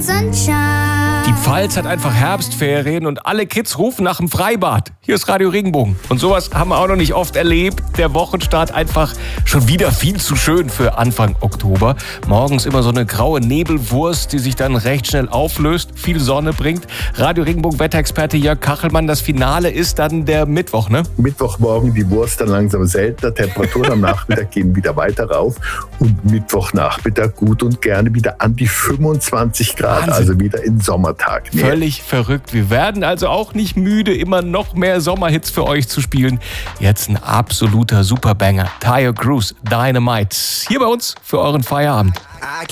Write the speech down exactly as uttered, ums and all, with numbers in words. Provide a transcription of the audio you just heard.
sunshine. Die Pfalz hat einfach Herbstferien und alle Kids rufen nach dem Freibad. Hier ist Radio Regenbogen. Und sowas haben wir auch noch nicht oft erlebt. Der Wochenstart einfach schon wieder viel zu schön für Anfang Oktober. Morgens immer so eine graue Nebelwurst, die sich dann recht schnell auflöst, viel Sonne bringt. Radio Regenbogen Wetterexperte Jörg Kachelmann, das Finale ist dann der Mittwoch, ne? Mittwochmorgen die Wurst dann langsam seltener. Temperaturen am Nachmittag gehen wieder weiter rauf. Und Mittwochnachmittag gut und gerne wieder an die fünfundzwanzig Grad. Wahnsinn. Also wieder in Sommertag. Nee. Völlig verrückt. Wir werden also auch nicht müde, immer noch mehr Sommerhits für euch zu spielen. Jetzt ein absoluter Superbanger. Taio Cruz, Dynamite. Hier bei uns für euren Feierabend.